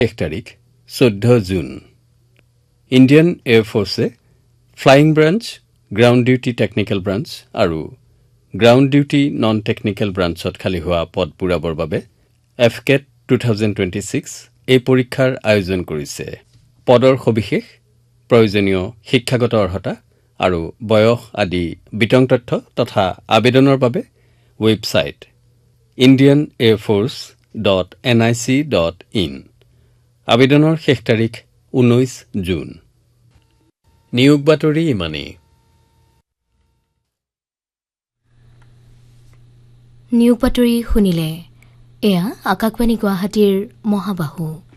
1 তাৰিখ 14 June Indian এয়াৰফোৰ্ছে flying branch, ground duty technical branch আৰু ground duty non technical ব্ৰাঞ্চত খালী হোৱা পদ পূৰাবৰ বাবে FCAT 2026 এই পৰীক্ষাৰ আয়োজন কৰিছে। পদৰ সবিশেষ, প্ৰয়োজনীয় শিক্ষাগত অৰ্হতা আৰু বয়স আদি বিতং তথ্য তথা আবেদনৰ বাবে ৱেবছাইট indianairforce.nic.in। আবেদনৰ শেষ তাৰিখ 19 জুন। নিয়োগ বাতৰি ইমানেই। নিয়োগ বাতৰি শুনিলে। এয়া আকাশবাণী গুৱাহাটীৰ মহাবাহু